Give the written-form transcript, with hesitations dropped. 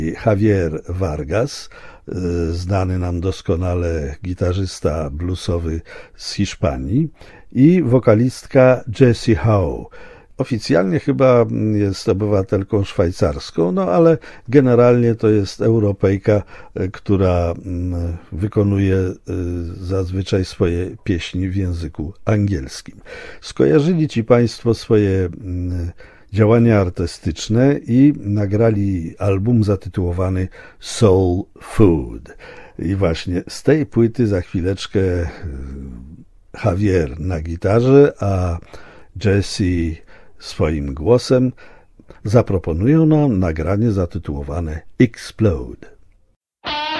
Javier Vargas, znany nam doskonale gitarzysta bluesowy z Hiszpanii, i wokalistka Jessie Howe. Oficjalnie chyba jest obywatelką szwajcarską, no ale generalnie to jest Europejka, która wykonuje zazwyczaj swoje pieśni w języku angielskim. Skojarzyli ci Państwo swoje działania artystyczne i nagrali album zatytułowany Soul Food. I właśnie z tej płyty za chwileczkę Javier na gitarze, a Jessie swoim głosem zaproponują nam nagranie zatytułowane Explode.